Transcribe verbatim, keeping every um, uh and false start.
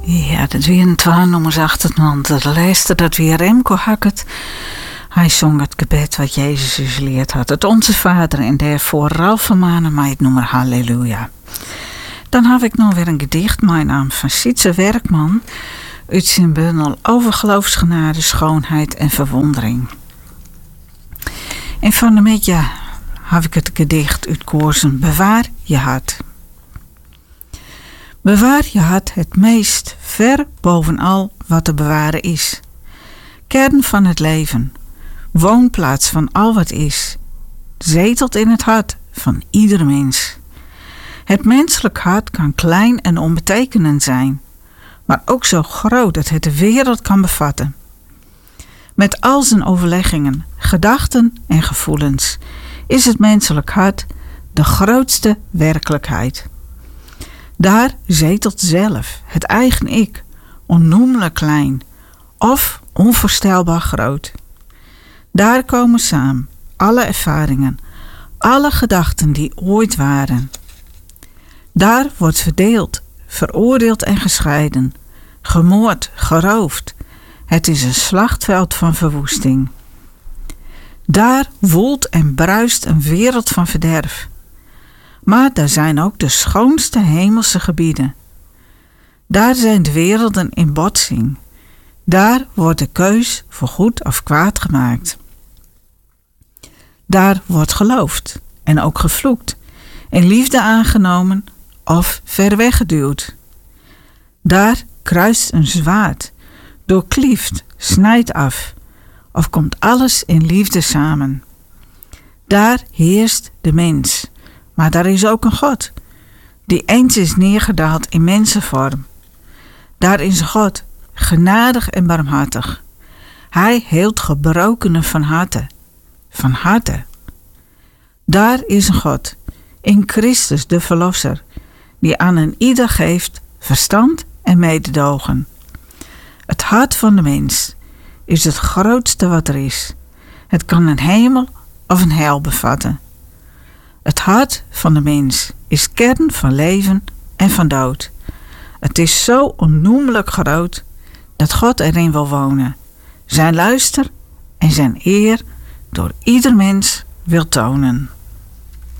Ja, dat weer een twaalfnummers achter het man. De laatste, dat weer Remco Hackert. Hij zong het gebed wat Jezus dus geleerd had. Het Onze Vader en daarvoor Ralf van Manen mij het nummer Halleluja. Dan heb ik nog weer een gedicht, mijn naam van Sietse Werkman. Uit zijn bundel over geloofsgenade, schoonheid en verwondering. En van de middag heb ik het gedicht uit koorsen Bewaar je hart. Bewaar je hart het meest ver bovenal wat te bewaren is. Kern van het leven, woonplaats van al wat is, zetelt in het hart van ieder mens. Het menselijk hart kan klein en onbetekenend zijn, maar ook zo groot dat het de wereld kan bevatten. Met al zijn overleggingen, gedachten en gevoelens is het menselijk hart de grootste werkelijkheid. Daar zetelt zelf het eigen ik, onnoemelijk klein of onvoorstelbaar groot. Daar komen samen alle ervaringen, alle gedachten die ooit waren. Daar wordt verdeeld, veroordeeld en gescheiden, gemoord, geroofd. Het is een slachtveld van verwoesting. Daar woelt en bruist een wereld van verderf. Maar daar zijn ook de schoonste hemelse gebieden. Daar zijn de werelden in botsing. Daar wordt de keus voor goed of kwaad gemaakt. Daar wordt geloofd en ook gevloekt, in liefde aangenomen of ver weggeduwd. Daar kruist een zwaard, doorklieft, snijdt af, of komt alles in liefde samen. Daar heerst de mens, maar daar is ook een God, die eens is neergedaald in mensenvorm. Daar is God, genadig en barmhartig. Hij heelt gebrokenen van harte, van harte. Daar is een God, in Christus de Verlosser, die aan een ieder geeft verstand en mededogen. Het hart van de mens is het grootste wat er is. Het kan een hemel of een hel bevatten. Het hart van de mens is kern van leven en van dood. Het is zo onnoemelijk groot dat God erin wil wonen. Zijn luister en zijn eer door ieder mens wil tonen.